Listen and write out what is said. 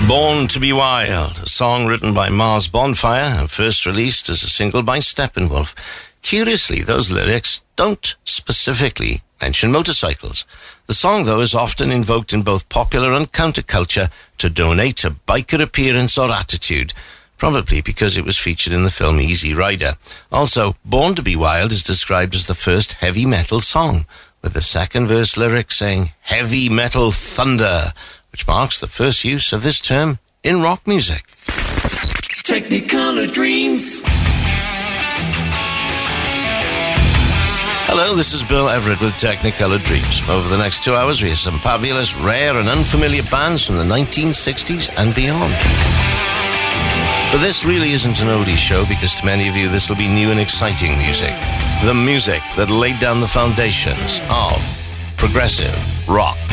Born to be Wild, a song written by Mars Bonfire and first released as a single by Steppenwolf. Curiously, those lyrics don't specifically mention motorcycles. The song, though, is often invoked in both popular and counterculture to donate a biker appearance or attitude, probably because it was featured in the film Easy Rider. Also, Born to be Wild is described as the first heavy metal song, with the second verse lyric saying heavy metal thunder, which marks the first use of this term in rock music. Technicolor Dreams. Hello, this is Bill Everett with Technicolor Dreams. Over the next 2 hours, we have some fabulous, rare and unfamiliar bands from the 1960s and beyond. But this really isn't an oldie show, because to many of you this will be new and exciting music. The music that laid down the foundations of progressive rock.